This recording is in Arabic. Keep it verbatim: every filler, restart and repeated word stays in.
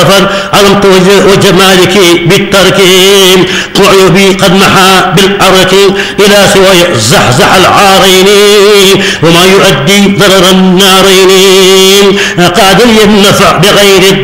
علمت وجمالك بالترك وعيوبي قد محى بالأرك إلى سوى زحزح العارين وما يؤدي ضرر النارين قاد لي النفع بغير